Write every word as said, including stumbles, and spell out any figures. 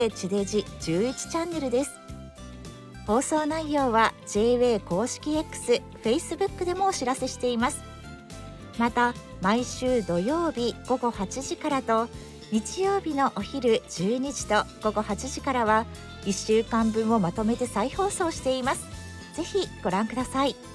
地デジじゅういちチャンネルです。放送内容は ジェイウェー 公式 X、Facebook でもお知らせしています。また毎週土曜日午後はちじからと日曜日のお昼じゅうにじと午後はちじからはいっしゅうかんぶんをまとめて再放送しています。ぜひご覧ください。